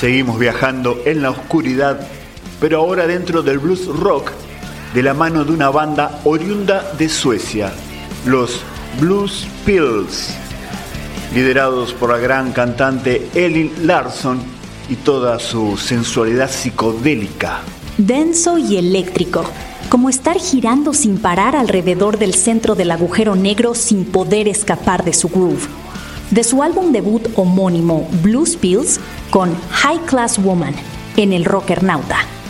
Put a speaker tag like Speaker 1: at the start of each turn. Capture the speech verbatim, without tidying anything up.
Speaker 1: Seguimos viajando en la oscuridad, pero ahora dentro del blues rock, de la mano de una banda oriunda de Suecia, los Blues Pills, liderados por la gran cantante Elin Larsson y toda su sensualidad psicodélica.
Speaker 2: Denso y eléctrico, como estar girando sin parar alrededor del centro del agujero negro sin poder escapar de su groove. De su álbum debut homónimo Blues Pills con High Class Woman en el Rockernauta.